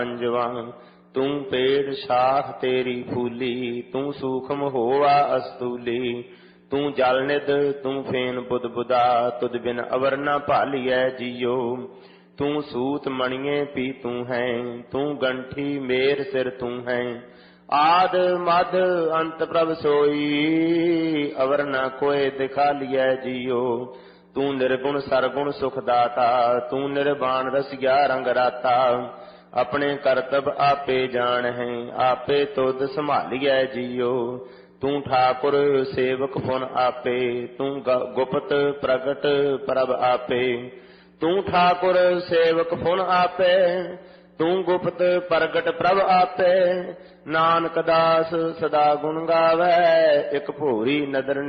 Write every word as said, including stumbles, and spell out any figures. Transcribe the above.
ਪੰਜਵਾ। ਤੂੰ ਪੇੜ ਸ਼ਾਖ ਤੇਰੀ ਫੂਲੀ, ਤੂੰ ਸੂਖਮ ਹੋਵਾ ਅਸਤੂਲੀ। ਤੂੰ ਜਲ ਨਿਧ ਤੂੰ ਫੇਨ ਬੁੱਧ ਬੁਦਾ, ਤੁਧ ਬਿਨ ਅਵਰ ਨਾ ਭਾਲੀਐ ਜੀਓ। ਤੂੰ ਸੂਤ ਮਣੀਏ ਪੀ ਤੂੰ ਹੈ, ਤੂੰ ਗੰਠੀ ਮੇਰ ਸਿਰ ਤੂੰ ਹੈ। ਆਦ ਮਧ ਅੰਤ ਪ੍ਰਭ ਸੋਈ, ਅਵਰ ਨਾ ਕੋਏ ਦਿਖਾਲੀਐ ਜੀਓ। ਤੂੰ ਨਿਰਗੁਣ ਸਰਗੁਣ ਸੁਖ ਦਾਤਾ, ਤੂੰ ਨਿਰਵਾਣ ਰਸਿਆ ਰੰਗ ਰਾਤਾ। ਆਪਣੇ ਕਰਤਬ ਆਪੇ ਜਾਣ ਹੈ, ਆਪੇ ਤੁਧ ਸੰਭਾਲੀਐ ਜੀਓ। ਤੂੰ ਠਾਕੁਰ ਸੇਵਕ ਪੁਨ ਆਪੇ, ਤੂੰ ਗੁਪਤ ਪ੍ਰਗਟ ਪ੍ਰਭ ਆਪੇ। ਤੂੰ ਠਾਕੁਰ ਸੇਵਕ ਪੁਨ ਆਪੇ, ਤੂੰ ਗੁਪਤ ਪ੍ਰਗਟ ਪ੍ਰਭ ਆਪੇ। ਨਾਨਕ ਦਾਸ ਸਦਾ ਗੁਣ ਗਾਵੈ, ਇਕ ਭੋਰੀ ਨਦਰ